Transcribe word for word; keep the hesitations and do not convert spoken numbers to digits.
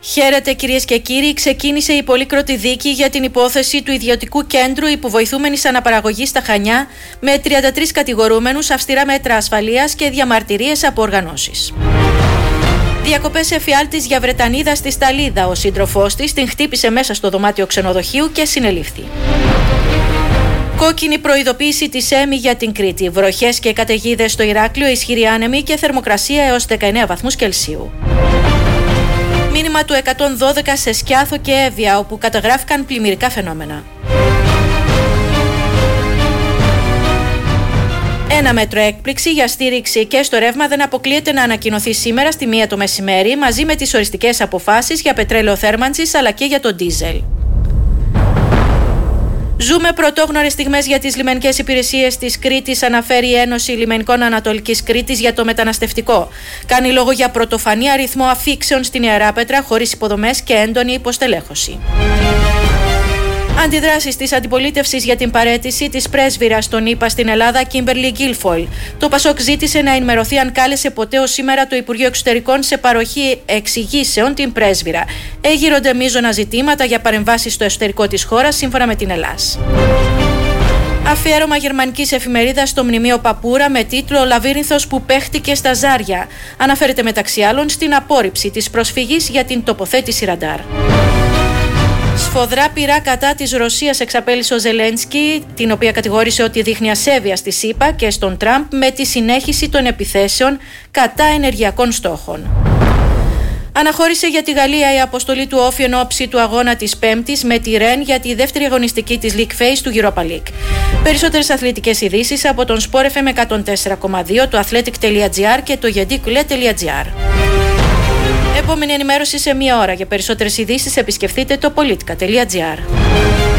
Χαίρετε κυρίες και κύριοι, ξεκίνησε η πολύκροτη δίκη για την υπόθεση του ιδιωτικού κέντρου υποβοηθούμενης αναπαραγωγής στα Χανιά με τριάντα τρεις κατηγορούμενους, αυστηρά μέτρα ασφαλείας και διαμαρτυρίες από οργανώσεις. Διακοπές εφιάλτης για Βρετανίδα στη Σταλίδα. Ο σύντροφός της την χτύπησε μέσα στο δωμάτιο ξενοδοχείου και συνελήφθη. Κόκκινη προειδοποίηση της ΕΜΗ για την Κρήτη. Βροχές και καταιγίδες στο Ηράκλειο, ισχυρή άνεμη και θερμοκρασία έως δεκαεννέα βαθμούς Κελσίου. Μήνυμα του εκατόν δώδεκα σε Σκιάθο και Εύβοια, όπου καταγράφηκαν πλημμυρικά φαινόμενα. Ένα μέτρο έκπληξη για στήριξη και στο ρεύμα δεν αποκλείεται να ανακοινωθεί σήμερα στη μία το μεσημέρι, μαζί με τις οριστικές αποφάσεις για πετρέλαιο θέρμανσης αλλά και για το ντίζελ. Ζούμε πρωτόγνωρες στιγμές για τις λιμενικές υπηρεσίες της Κρήτης, αναφέρει η Ένωση Λιμενικών Ανατολικής Κρήτης για το μεταναστευτικό. Κάνει λόγο για πρωτοφανή αριθμό αφήξεων στην Ιεράπετρα, χωρίς υποδομές και έντονη υποστελέχωση. Αντιδράσεις της αντιπολίτευσης για την παραίτηση της πρέσβυρας των ΗΠΑ στην Ελλάδα, Κίμπερλι Γκίλφοιλ. Το Πασόκ ζήτησε να ενημερωθεί αν κάλεσε ποτέ ως σήμερα το Υπουργείο Εξωτερικών σε παροχή εξηγήσεων την πρέσβυρα. Έγειρονται μείζωνα ζητήματα για παρεμβάσεις στο εσωτερικό της χώρας, σύμφωνα με την ΕΛΑΣ. Αφιέρωμα γερμανικής εφημερίδας στο μνημείο Παπούρα με τίτλο «Ο Λαβύρινθος που παίχτηκε στα Ζάρια». Αναφέρεται μεταξύ άλλων στην απόρριψη της προσφυγής για την τοποθέτηση ραντάρ. Σφοδρά πειρά κατά της Ρωσίας εξαπέλυσε ο Ζελένσκι, την οποία κατηγόρησε ότι δείχνει ασέβεια στη ΣΥΠΑ και στον Τραμπ με τη συνέχιση των επιθέσεων κατά ενεργειακών στόχων. Αναχώρησε για τη Γαλλία η αποστολή του Όφη εν ώψη του αγώνα της Πέμπτης με τη Ρεν για τη δεύτερη αγωνιστική της League Phase του Europa League. Περισσότερες αθλητικές ειδήσεις από τον Sport εφ εμ εκατόν τέσσερα κόμμα δύο, το athletic.gr και το yedikule.gr. Επόμενη ενημέρωση σε μία ώρα. Για περισσότερες ειδήσεις επισκεφτείτε το politica.gr.